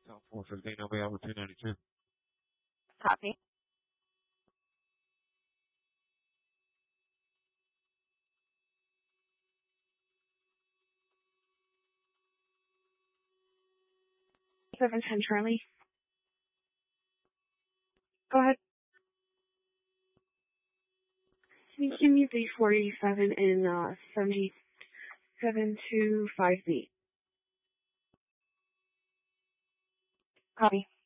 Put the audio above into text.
South 415, I'll be over 292. Copy. Seven 10 Charlie. Go ahead. Can you give me the 487 and 7725B? Copy.